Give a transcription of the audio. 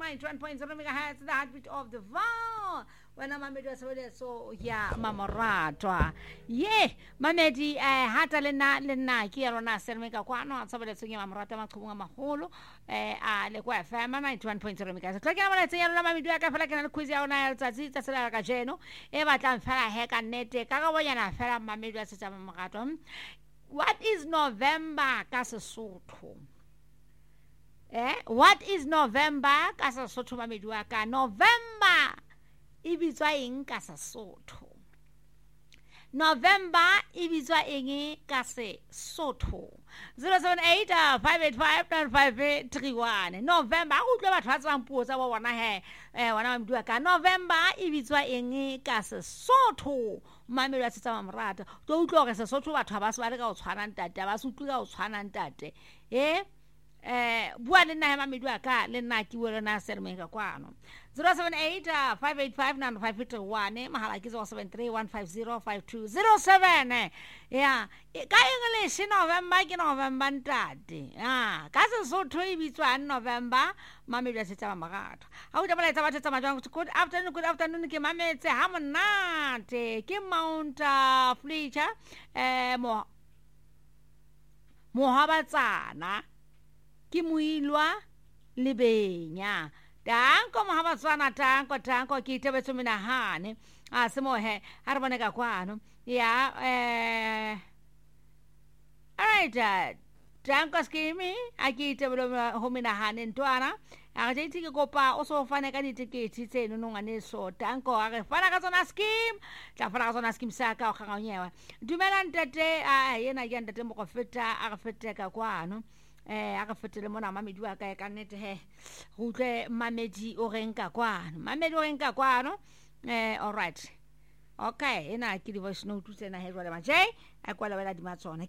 91.0 megahertz, the heartbeat of the vow. When I'm a so yeah, Mamoratwa. Ye, Mamedi, Hata Lena, Kirona, Selmeka Quano, somebody singing Mamrata Maholo, Lequa Famine, 91.0 megahertz. Talking about Yamamiduaka, like a quiz on Zazita Sarageno, Eva Tan Fara Heka Nete, Kagawayana Fara Mamidua Samaraton. What is November, Casasoto? What is November? Casasoto Mamiduaka. November. Ibizwa ing Casasoto. November. Ibizwa ing Casasoto. 078-585-9531. November. I would never trust one post. I want to have when I'm doing November. Ibizwa ing Casasoto. Mami ra tsa mamrata to utlo ga se sotho batho ba se ba le ka o tshwana ntate ba se utlo ka o tshwana ntate bua le nna ya mamedi wa ka le nna ke bua le na sermeka kwano 078-585-9531 mahala ke 0731505207 yeah ka English November ke November ntate ka se sotho e bitswa November mamedi ra tsa mamrata ha o tla tsa batho tsa majang good afternoon ke mametse ha monate ke Mount Fletcher Mohabatsana ke Muilwa Lebenya tanko Mohabatsana tanko ke tebetso menahane a se mo he ha re bone ka kwano ya alright tanko skimi a ke tebelo ho menahane ntwana a re ke kopa o so fane ka ditiketi tseno nongane so tanko a re fana ka tsona scheme tla fana ka tsona scheme sa ka o ganganyewa dumela ntate yena ke ntate mo go feta a re feteka kwano a re fetele mona mamedi wa ka nnete he go utlwe mamedi o renka kwano all right okay ena ke di voice note tsena he jwa le maje a kwala wela di matsona